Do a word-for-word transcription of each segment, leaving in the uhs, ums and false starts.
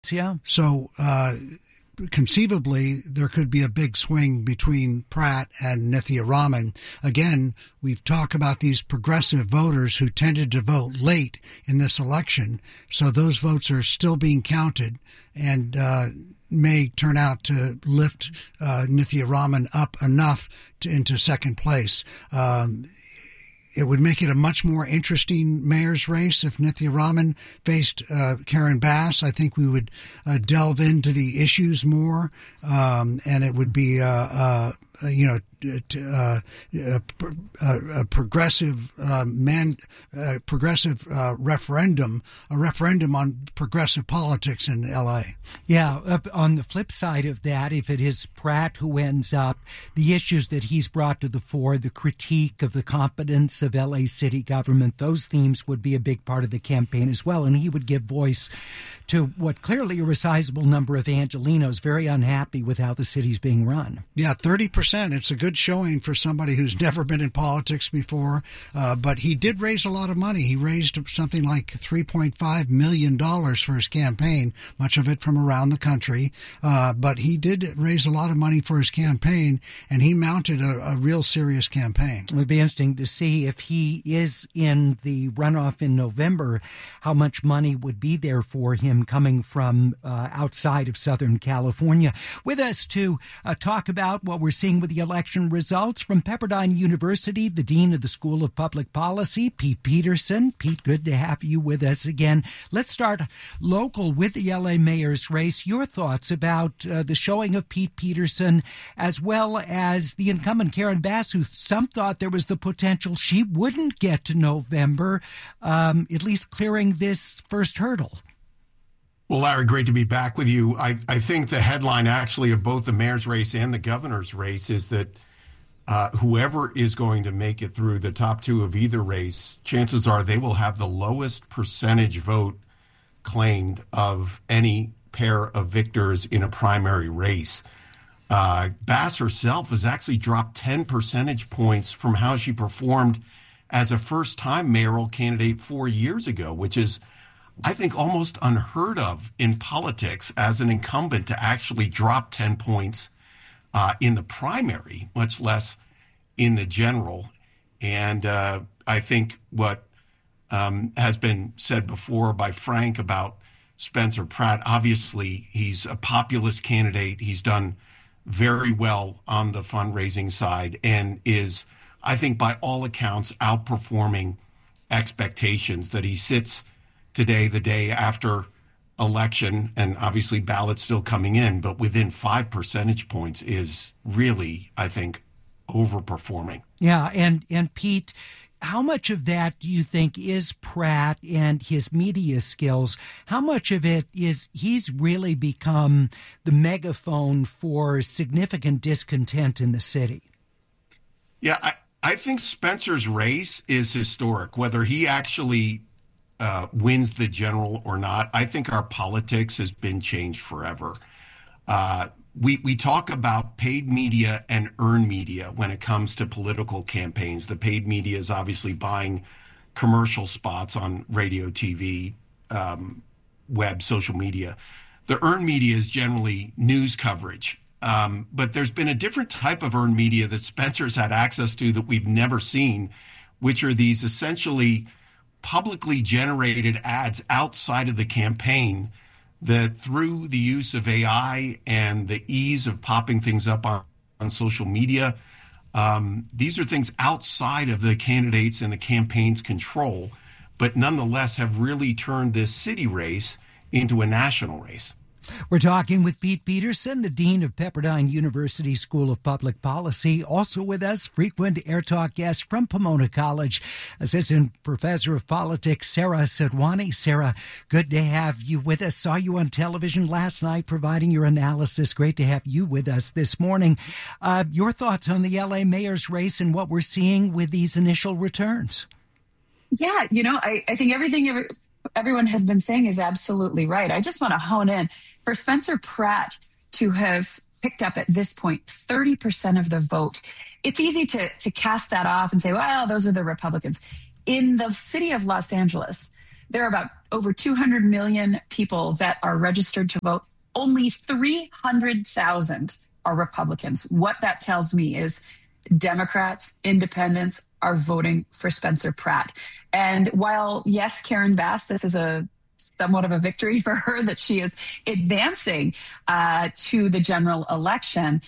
Yeah. So uh, conceivably, there could be a big swing between Pratt and Nithya Raman. Again, we've talked about these progressive voters who tended to vote late in this election. So those votes are still being counted and uh, may turn out to lift uh, Nithya Raman up enough to, into second place. Um, It would make it a much more interesting mayor's race if Nithya Raman faced uh, Karen Bass. I think we would uh, delve into the issues more, um, and it would be, uh, uh, you know, uh, a, a progressive uh, man, uh, progressive uh, referendum, a referendum on progressive politics in L A. Yeah. On the flip side of that, if it is Pratt who ends up, the issues that he's brought to the fore, the critique of the competence of L A city government, those themes would be a big part of the campaign as well. And he would give voice to what clearly are a sizable number of Angelenos very unhappy with how the city's being run. Yeah, thirty percent. It's a good showing for somebody who's never been in politics before. Uh, but he did raise a lot of money. He raised something like three point five million dollars for his campaign, much of it from around the country. Uh, but he did raise a lot of money for his campaign, and he mounted a, a real serious campaign. It would be interesting to see if he is in the runoff in November, how much money would be there for him coming from uh, outside of Southern California. With us to uh, talk about what we're seeing with the election results from Pepperdine University, the Dean of the School of Public Policy, Pete Peterson. Pete, good to have you with us again. Let's start local with the L A mayor's race. Your thoughts about uh, the showing of Pete Peterson as well as the incumbent Karen Bass, who some thought there was the potential she wouldn't get to November, um, at least clearing this first hurdle. Well, Larry, great to be back with you. I, I think the headline actually of both the mayor's race and the governor's race is that uh, whoever is going to make it through the top two of either race, chances are they will have the lowest percentage vote claimed of any pair of victors in a primary race. Uh, Bass herself has actually dropped ten percentage points from how she performed as a first-time mayoral candidate four years ago, which is, I think, almost unheard of in politics as an incumbent to actually drop ten points uh, in the primary, much less in the general. And uh, I think what um, has been said before by Frank about Spencer Pratt, obviously he's a populist candidate. He's done very well on the fundraising side and is, I think, by all accounts, outperforming expectations. That he sits today, the day after election, and obviously ballots still coming in, but within five percentage points is really, I think, overperforming. Yeah, and, and Pete, how much of that do you think is Pratt and his media skills? How much of it is he's really become the megaphone for significant discontent in the city? Yeah, I, I think Spencer's race is historic, whether he actually uh, wins the general or not. I think our politics has been changed forever. Uh, we, we talk about paid media and earned media when it comes to political campaigns. The paid media is obviously buying commercial spots on radio, T V, um, web, social media. The earned media is generally news coverage. Um, but there's been a different type of earned media that Spencer's had access to that we've never seen, which are these essentially publicly generated ads outside of the campaign that, through the use of A I and the ease of popping things up on, on social media, um, these are things outside of the candidates and the campaign's control, but nonetheless have really turned this city race into a national race. We're talking with Pete Peterson, the Dean of Pepperdine University School of Public Policy. Also with us, frequent Air Talk guest from Pomona College, Assistant Professor of Politics, Sarah Sadhwani. Sarah, good to have you with us. Saw you on television last night providing your analysis. Great to have you with us this morning. Uh, your thoughts on the L A mayor's race and what we're seeing with these initial returns? Yeah, you know, I, I think everything every, everyone has been saying is absolutely right. I just want to hone in. For Spencer Pratt to have picked up at this point thirty percent of the vote, it's easy to, to cast that off and say, well, those are the Republicans. In the city of Los Angeles, there are about over two hundred million people that are registered to vote. Only three hundred thousand are Republicans. What that tells me is Democrats, independents are voting for Spencer Pratt. And while, yes, Karen Bass, this is a somewhat of a victory for her that she is advancing uh, to the general election,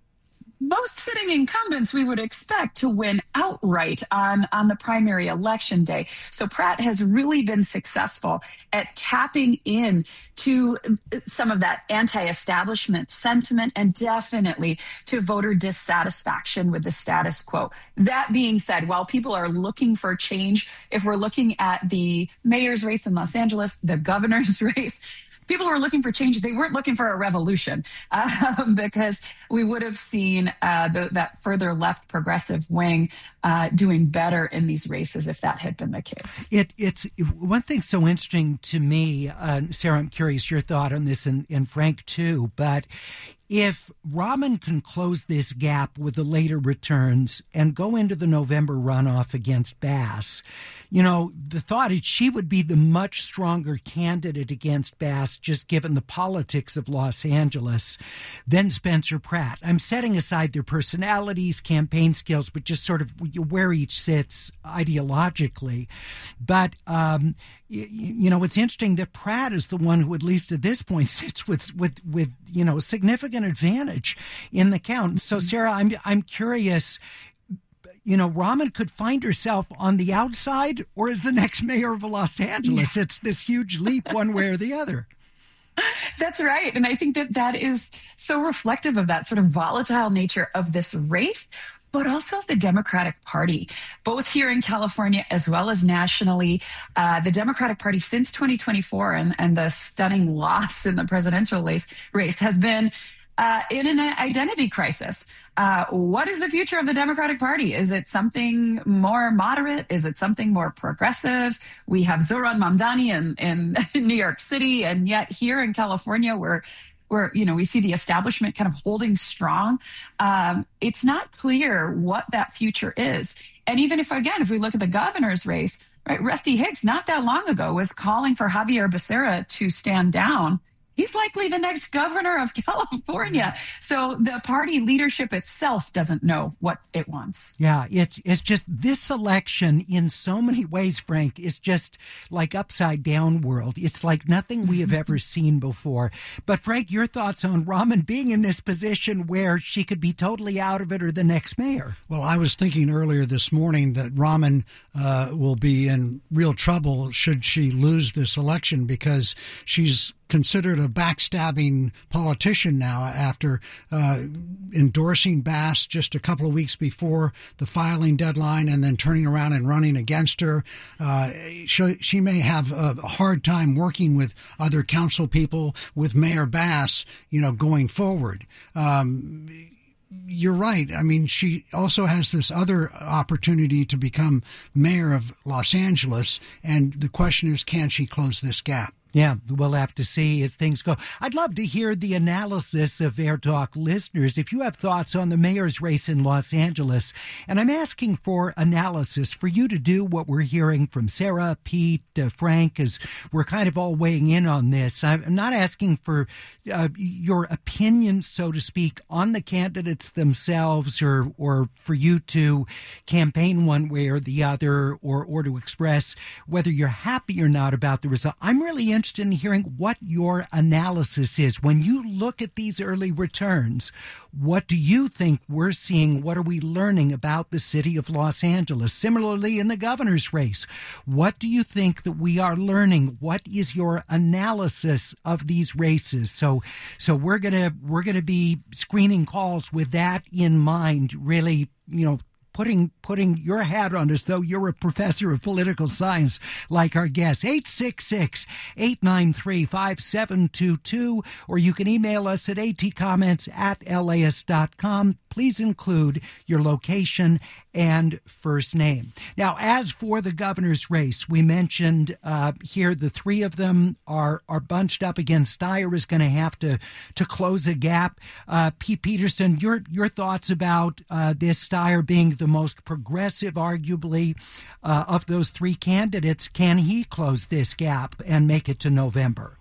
most sitting incumbents we would expect to win outright on, on the primary election day. So Pratt has really been successful at tapping in to some of that anti-establishment sentiment and definitely to voter dissatisfaction with the status quo. That being said, while people are looking for change, if we're looking at the mayor's race in Los Angeles, the governor's race, people were looking for change. They weren't looking for a revolution um, because we would have seen uh, the, that further left progressive wing uh, doing better in these races if that had been the case. It, it's one thing so interesting to me, uh, Sarah, I'm curious your thought on this, and, and Frank too, but if Rahman can close this gap with the later returns and go into the November runoff against Bass, you know, the thought is she would be the much stronger candidate against Bass, just given the politics of Los Angeles, than Spencer Pratt. I'm setting aside their personalities, campaign skills, but just sort of where each sits ideologically. But, um, you, you know, it's interesting that Pratt is the one who, at least at this point, sits with, with, with you know, significant advantage in the count. So, Sarah, I'm I'm curious, you know, Rahman could find herself on the outside, or as the next mayor of Los Angeles. Yeah. It's this huge leap one way or the other. That's right. And I think that that is so reflective of that sort of volatile nature of this race, but also the Democratic Party, both here in California as well as nationally. Uh, the Democratic Party since twenty twenty-four and, and the stunning loss in the presidential race, race has been uh, in an identity crisis. Uh, what is the future of the Democratic Party? Is it something more moderate? Is it something more progressive? We have Zohran Mamdani in, in, in New York City, and yet here in California, we're where, you know, we see the establishment kind of holding strong. Um, it's not clear what that future is. And even if, again, if we look at the governor's race, right, Rusty Hicks not that long ago was calling for Javier Becerra to stand down. He's likely the next governor of California. So the party leadership itself doesn't know what it wants. Yeah, it's it's just this election in so many ways, Frank, is just like upside down world. It's like nothing we have ever seen before. But Frank, your thoughts on Rahman being in this position where she could be totally out of it or the next mayor? Well, I was thinking earlier this morning that Rahman uh, will be in real trouble should she lose this election, because she's considered a backstabbing politician now after uh, endorsing Bass just a couple of weeks before the filing deadline and then turning around and running against her. Uh, she, she may have a hard time working with other council people, with Mayor Bass, you know, going forward. Um, You're right. I mean, she also has this other opportunity to become mayor of Los Angeles. And the question is, can she close this gap? Yeah, we'll have to see as things go. I'd love to hear the analysis of Air Talk listeners. If you have thoughts on the mayor's race in Los Angeles, and I'm asking for analysis for you to do what we're hearing from Sarah, Pete, uh, Frank, as we're kind of all weighing in on this. I'm not asking for uh, your opinion, so to speak, on the candidates themselves, or or for you to campaign one way or the other, or, or to express whether you're happy or not about the result. I'm really interested interested in hearing what your analysis is. When you look at these early returns, what do you think we're seeing? What are we learning about the city of Los Angeles? Similarly, in the governor's race, what do you think that we are learning? What is your analysis of these races? So, so we're gonna we're gonna be screening calls with that in mind. Really, you know, putting putting your hat on as though you're a professor of political science like our guest. eight six six, eight nine three, five seven two two, or you can email us at atcomments at las dot com. Please include your location and first name. Now, as for the governor's race, we mentioned uh, here the three of them are are bunched up again. Steyer is going to have to to close a gap. Uh, Pete Peterson, your your thoughts about uh, this, Steyer being the most progressive, arguably, uh, of those three candidates. Can he close this gap and make it to November?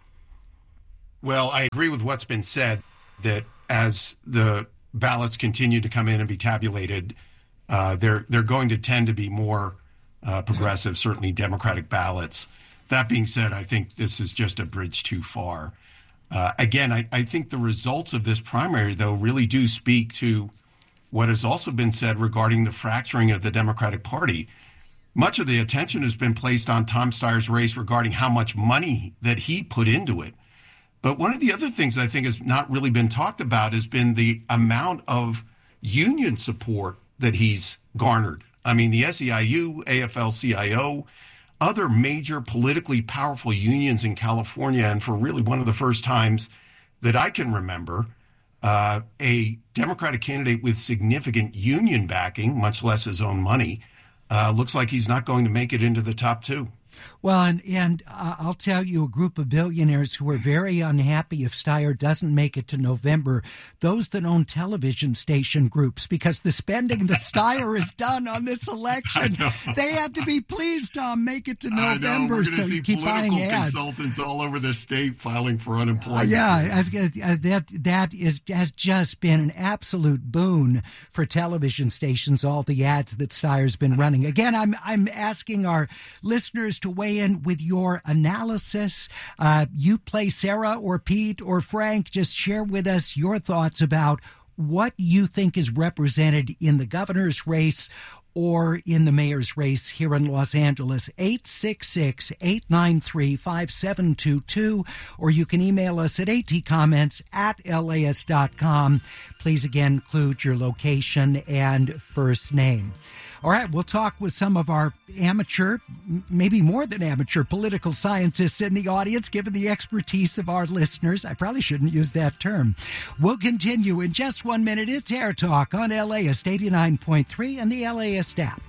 Well, I agree with what's been said, that as the ballots continue to come in and be tabulated, uh, they're they're going to tend to be more uh, progressive, certainly Democratic ballots. That being said, I think this is just a bridge too far. Uh, again, I, I think the results of this primary, though, really do speak to what has also been said regarding the fracturing of the Democratic Party. Much of the attention has been placed on Tom Steyer's race regarding how much money that he put into it. But one of the other things I think has not really been talked about has been the amount of union support that he's garnered. I mean, the S E I U, A F L C I O, other major politically powerful unions in California, and for really one of the first times that I can remember, uh, a Democratic candidate with significant union backing, much less his own money, uh, looks like he's not going to make it into the top two. Well, and, and uh, I'll tell you, a group of billionaires who are very unhappy if Steyer doesn't make it to November, those that own television station groups, because the spending that Steyer has done on this election, they had to be pleased, Tom, make it to November. We're So see you keep buying ads. Consultants all over the state filing for unemployment. Uh, yeah, as, uh, that that is has just been an absolute boon for television stations. All the ads that Steyer's been running. Again, I'm I'm asking our listeners to weigh in with your analysis. Uh, you play Sarah or Pete or Frank. Just share with us your thoughts about what you think is represented in the governor's race or in the mayor's race here in Los Angeles. eight six six, eight nine three, five seven two two, or you can email us at atcomments at las dot com. Please again include your location and first name. All right, we'll talk with some of our amateur, maybe more than amateur, political scientists in the audience, given the expertise of our listeners. I probably shouldn't use that term. We'll continue in just one minute. It's Air Talk on LAist eighty-nine point three and the LAist app.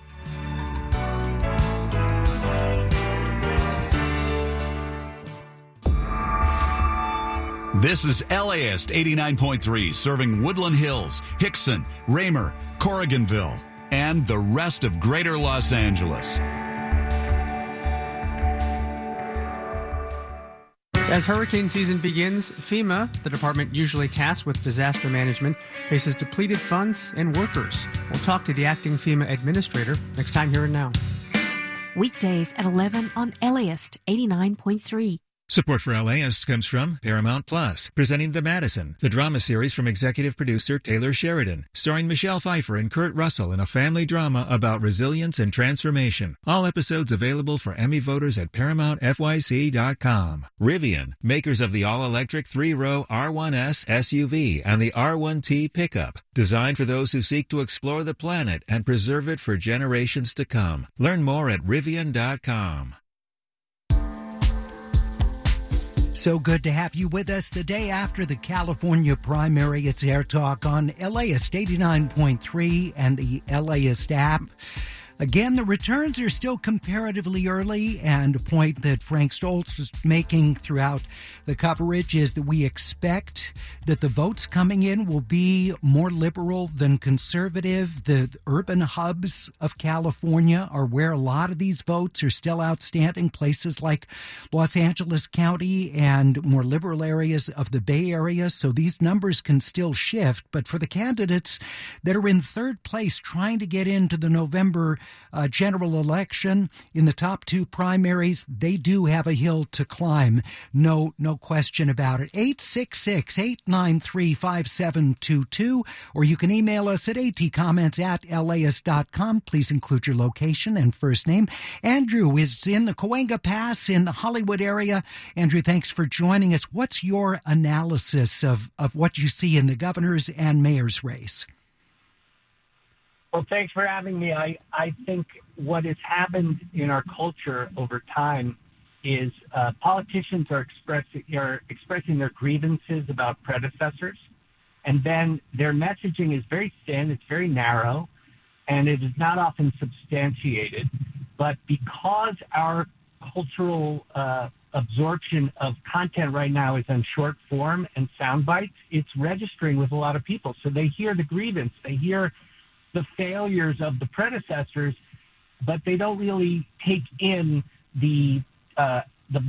This is LAist eighty-nine point three, serving Woodland Hills, Hickson, Raymer, Corriganville, and the rest of Greater Los Angeles. As hurricane season begins, FEMA, the department usually tasked with disaster management, faces depleted funds and workers. We'll talk to the acting FEMA administrator next time here and now. Weekdays at eleven on LAist eighty-nine point three. Support for LAist comes from Paramount Plus, presenting The Madison, the drama series from executive producer Taylor Sheridan, starring Michelle Pfeiffer and Kurt Russell in a family drama about resilience and transformation. All episodes available for Emmy voters at paramount f y c dot com. Rivian, makers of the all-electric three-row R one S S U V and the R one T pickup, designed for those who seek to explore the planet and preserve it for generations to come. Learn more at rivian dot com. So good to have you with us the day after the California primary. It's Air Talk on LAist eighty-nine point three and the LAist app. Again, the returns are still comparatively early, and a point that Frank Stoltz is making throughout the coverage is that we expect that the votes coming in will be more liberal than conservative. The urban hubs of California are where a lot of these votes are still outstanding, places like Los Angeles County and more liberal areas of the Bay Area, so these numbers can still shift. But for the candidates that are in third place trying to get into the November Uh, general election in the top two primaries, they do have a hill to climb. No, no question about it. eight six six, eight nine three, five seven two two, or you can email us at atcomments at las dot com. Please include your location and first name. Andrew is in the Cahuenga Pass in the Hollywood area. Andrew, thanks for joining us. What's your analysis of, of what you see in the governor's and mayor's race? Well, thanks for having me. I, I think what has happened in our culture over time is uh, politicians are, express, are expressing their grievances about predecessors, and then their messaging is very thin, it's very narrow, and it is not often substantiated. But because our cultural uh, absorption of content right now is on short form and sound bites, it's registering with a lot of people. So they hear the grievance, they hear the failures of the predecessors, but they don't really take in the uh, the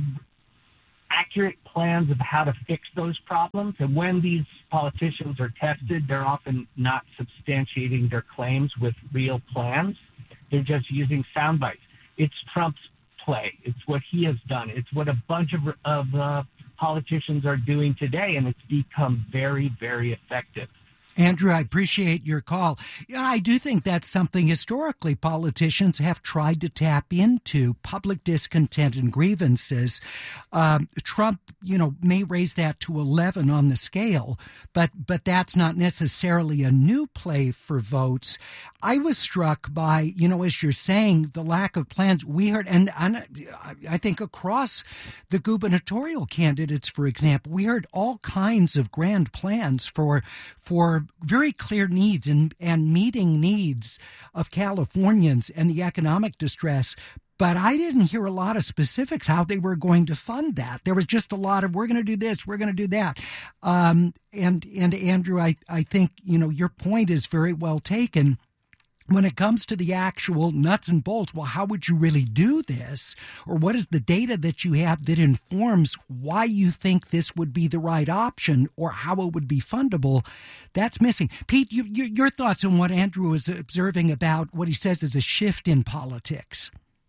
accurate plans of how to fix those problems. And when these politicians are tested, they're often not substantiating their claims with real plans. They're just using sound bites. It's Trump's play. It's what he has done. It's what a bunch of, of uh, politicians are doing today, and it's become very, very effective. Andrew, I appreciate your call. You know, I do think that's something historically politicians have tried to tap into, public discontent and grievances. Um, Trump, you know, may raise that to eleven on the scale, but but that's not necessarily a new play for votes. I was struck by, you know, as you're saying, the lack of plans. We heard, and, and I think across the gubernatorial candidates, for example, we heard all kinds of grand plans for for very clear needs and, and meeting needs of Californians and the economic distress. But I didn't hear a lot of specifics how they were going to fund that. There was just a lot of, we're going to do this, we're going to do that. Um, and, and Andrew, I, I think, you know, your point is very well taken. When it comes to the actual nuts and bolts, well, how would you really do this? Or what is the data that you have that informs why you think this would be the right option or how it would be fundable? That's missing. Pete, you, you, your thoughts on what Andrew was observing about what he says is a shift in politics?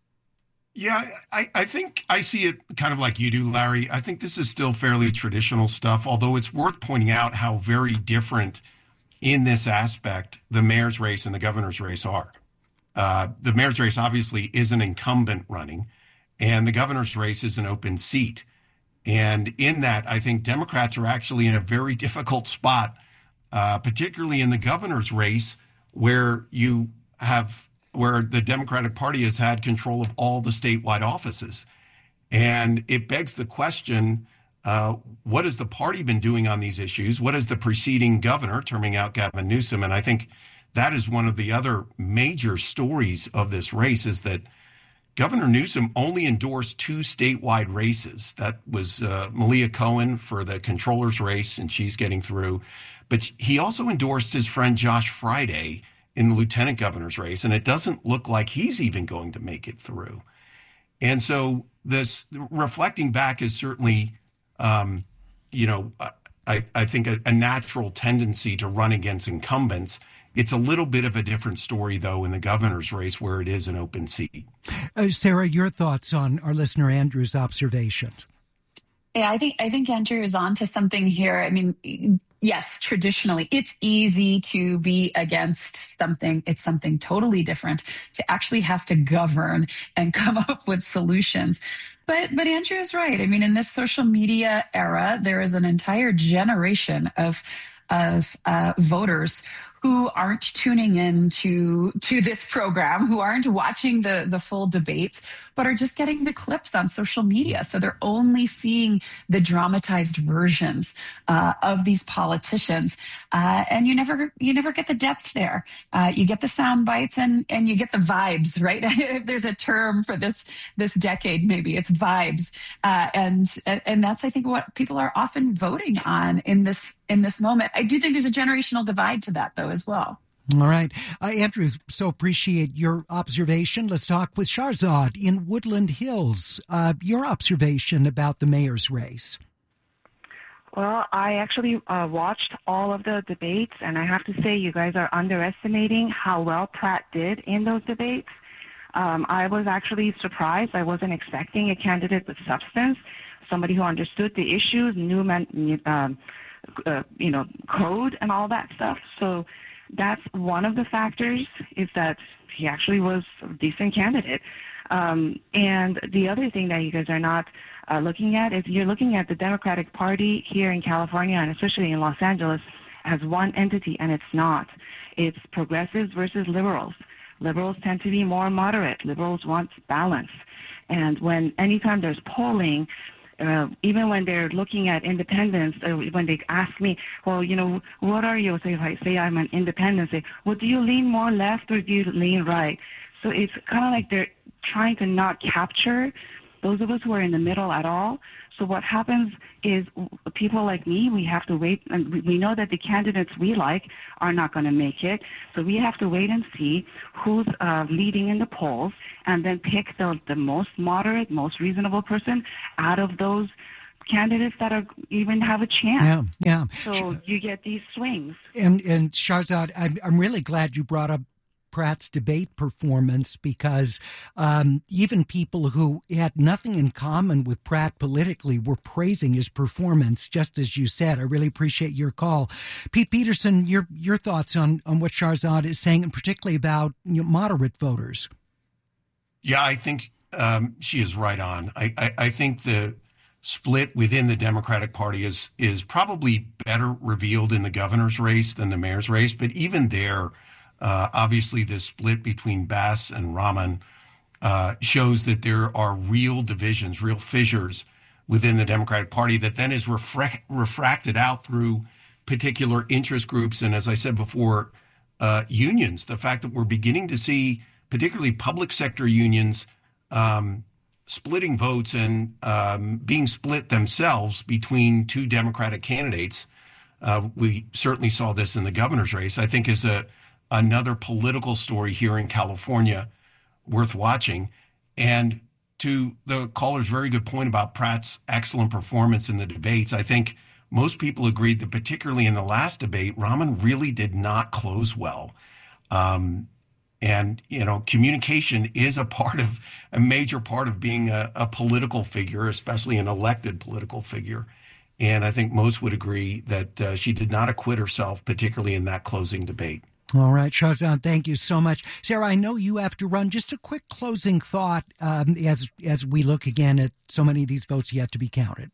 Yeah, I, I think I see it kind of like you do, Larry. I think this is still fairly traditional stuff, although it's worth pointing out how very different in this aspect the mayor's race and the governor's race are. Uh, the mayor's race obviously is an incumbent running, and the governor's race is an open seat. And in that, I think Democrats are actually in a very difficult spot, uh, particularly in the governor's race, where you have where the Democratic Party has had control of all the statewide offices. And it begs the question, Uh, what has the party been doing on these issues? What is the preceding governor, terming out Gavin Newsom? And I think that is one of the other major stories of this race is that Governor Newsom only endorsed two statewide races. That was uh, Malia Cohen for the controller's race, and she's getting through. But he also endorsed his friend Josh Friday in the lieutenant governor's race, and it doesn't look like he's even going to make it through. And so this reflecting back is certainly Um, you know, I, I think a, a natural tendency to run against incumbents. It's a little bit of a different story, though, in the governor's race where it is an open seat. Uh, Sarah, your thoughts on our listener Andrew's observation? Yeah, I think I think Andrew is on to something here. I mean, yes, traditionally, it's easy to be against something. It's something totally different to actually have to govern and come up with solutions. But but Andrew is right. I mean, in this social media era, there is an entire generation of of uh, voters who aren't tuning in to, to this program, who aren't watching the, the full debates, but are just getting the clips on social media. So they're only seeing the dramatized versions uh, of these politicians. Uh, and you never you never get the depth there. Uh, you get the sound bites and, and you get the vibes, right? If there's a term for this this decade, maybe it's vibes. Uh, and and that's, I think, what people are often voting on in this in this moment. I do think there's a generational divide to that, though, as well. All right. Uh, Andrew, so appreciate your observation. Let's talk with Shahrzad in Woodland Hills. Uh, your observation about the mayor's race. Well, I actually uh, watched all of the debates, and I have to say you guys are underestimating how well Pratt did in those debates. Um, I was actually surprised. I wasn't expecting a candidate with substance, somebody who understood the issues, knew man, um, Uh, you know, code and all that stuff. So that's one of the factors, is that he actually was a decent candidate. Um, and the other thing that you guys are not uh, looking at is you're looking at the Democratic Party here in California, and especially in Los Angeles, as one entity, and it's not. It's progressives versus liberals. Liberals tend to be more moderate. Liberals want balance. And when anytime there's polling, Uh, even when they're looking at independence, uh, when they ask me, well, you know, what are you? So if I say I'm an independent, say, well, do you lean more left or do you lean right? So it's kind of like they're trying to not capture those of us who are in the middle at all. So what happens is people like me, we have to wait, and we know that the candidates we like are not going to make it. So we have to wait and see who's uh, leading in the polls, and then pick the, the most moderate, most reasonable person out of those candidates that are even have a chance. Yeah, yeah. So you get these swings. And, and Shahrzad, I'm, I'm really glad you brought up Pratt's debate performance, because um, even people who had nothing in common with Pratt politically were praising his performance, just as you said. I really appreciate your call. Pete Peterson, your your thoughts on, on what Shahrzad is saying, and particularly about, you know, moderate voters. Yeah, I think um, she is right on. I, I, I think the split within the Democratic Party is is probably better revealed in the governor's race than the mayor's race, but even there, Uh, obviously, the split between Bass and Rahman uh, shows that there are real divisions, real fissures within the Democratic Party that then is refra- refracted out through particular interest groups. And as I said before, uh, unions, the fact that we're beginning to see particularly public sector unions um, splitting votes and um, being split themselves between two Democratic candidates. Uh, we certainly saw this in the governor's race, I think is a another political story here in California worth watching. And to the caller's very good point about Pratt's excellent performance in the debates, I think most people agreed that particularly in the last debate, Rahman really did not close well. Um, and, you know, communication is a part of, a major part of being a, a political figure, especially an elected political figure. And I think most would agree that uh, she did not acquit herself, particularly in that closing debate. All right, Shahrzad, thank you so much. Sarah, I know you have to run. Just a quick closing thought um, as as we look again at so many of these votes yet to be counted.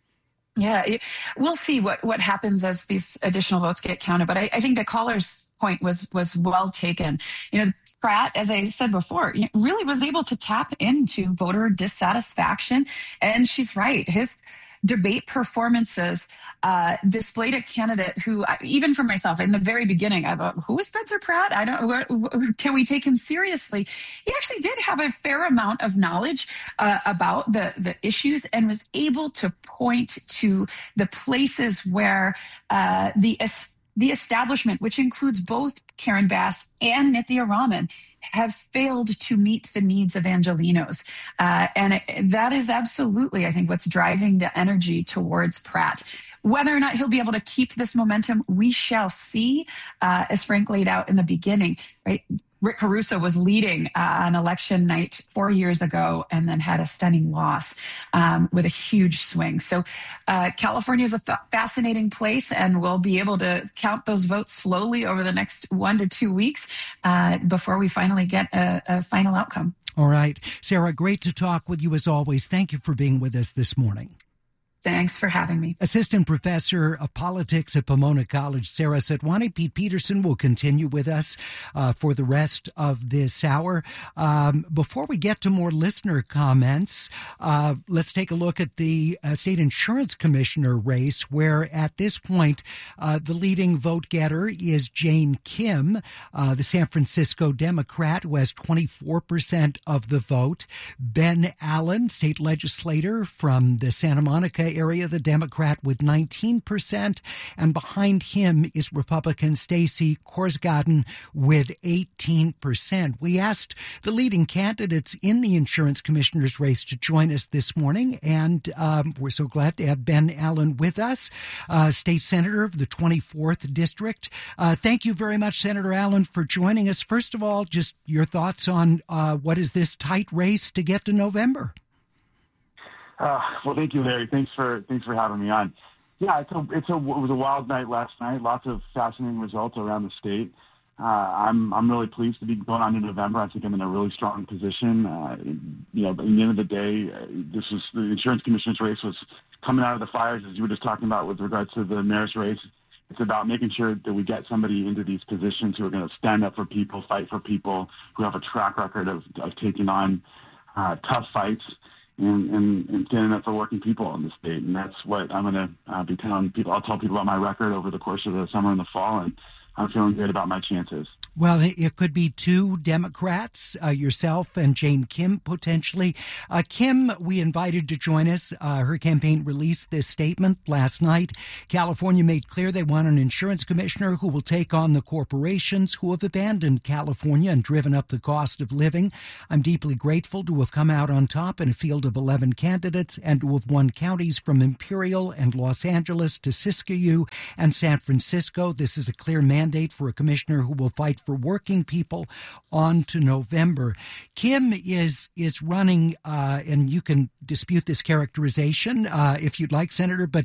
Yeah, we'll see what, what happens as these additional votes get counted. But I, I think the caller's point was was well taken. You know, Pratt, as I said before, really was able to tap into voter dissatisfaction. And she's right. His debate performances uh, displayed a candidate who, even for myself, in the very beginning, I thought, who is Spencer Pratt? I don't. What, can we take him seriously? He actually did have a fair amount of knowledge uh, about the the issues and was able to point to the places where uh, the the establishment, which includes both Karen Bass and Nithya Rahman, have failed to meet the needs of Angelenos. Uh, and it, that is absolutely, I think, what's driving the energy towards Pratt. Whether or not he'll be able to keep this momentum, we shall see, uh, as Frank laid out in the beginning, right? Rick Caruso was leading uh, on election night four years ago and then had a stunning loss um, with a huge swing. So uh, California is a fa- fascinating place, and we'll be able to count those votes slowly over the next one to two weeks uh, before we finally get a, a final outcome. All right. Sarah, great to talk with you as always. Thank you for being with us this morning. Thanks for having me. Assistant Professor of Politics at Pomona College, Sarah Satwani. Pete Peterson will continue with us uh, for the rest of this hour. Um, before we get to more listener comments, uh, let's take a look at the uh, State Insurance Commissioner race, where at this point, uh, the leading vote getter is Jane Kim, uh, the San Francisco Democrat, who has twenty-four percent of the vote. Ben Allen, state legislator from the Santa Monica area, the Democrat, with nineteen percent, and behind him is Republican Stacey Korsgaden with eighteen percent. We asked the leading candidates in the insurance commissioner's race to join us this morning, and um, we're so glad to have Ben Allen with us, uh, state senator of the twenty-fourth district. Uh, thank you very much, Senator Allen, for joining us. First of all, just your thoughts on uh, what is this tight race to get to November? Uh, well, thank you, Larry. Thanks for thanks for having me on. Yeah, it's a it's a it was a wild night last night. Lots of fascinating results around the state. Uh, I'm I'm really pleased to be going on to November. I think I'm in a really strong position. Uh, you know, at the end of the day, uh, this was the insurance commissioner's race was coming out of the fires, as you were just talking about with regards to the mayor's race. It's about making sure that we get somebody into these positions who are going to stand up for people, fight for people, who have a track record of, of taking on uh, tough fights. And, and, and standing up for working people in the state. And that's what I'm going to uh, be telling people. I'll tell people about my record over the course of the summer and the fall, and I'm feeling good about my chances. Well, it could be two Democrats, uh, yourself and Jane Kim, potentially. Uh, Kim, we invited to join us. Uh, her campaign released this statement last night. California made clear they want an insurance commissioner who will take on the corporations who have abandoned California and driven up the cost of living. I'm deeply grateful to have come out on top in a field of eleven candidates and to have won counties from Imperial and Los Angeles to Siskiyou and San Francisco. This is a clear mandate for a commissioner who will fight for working people on to November. Kim is is running, uh, and you can dispute this characterization uh, if you'd like, Senator, but